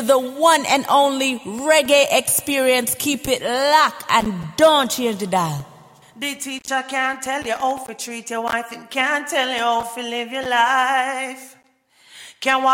The one and only reggae experience. Keep it locked and don't change the dial. The teacher can't tell you how to treat your wife and can't tell you how to live your life. Can't